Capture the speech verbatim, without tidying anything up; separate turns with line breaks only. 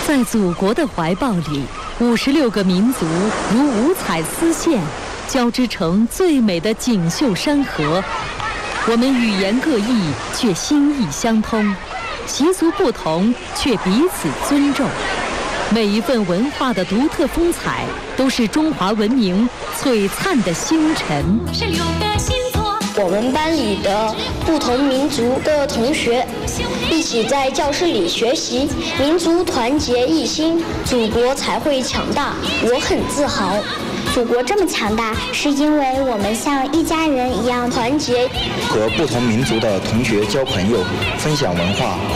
在祖国的怀抱里，五十六个民族如五彩丝线，交织成最美的锦绣山河。我们语言各异，却心意相通；习俗不同，却彼此尊重。每一份文化的独特风采，都是中华文明璀璨的星辰。
是六个星座。
我们班里的不同民族的同学一起在教室里学习，民族团结一心，祖国才会强大。我很自豪。
祖国这么强大，是因为我们像一家人一样团结。
和不同民族的同学交朋友，分享文化，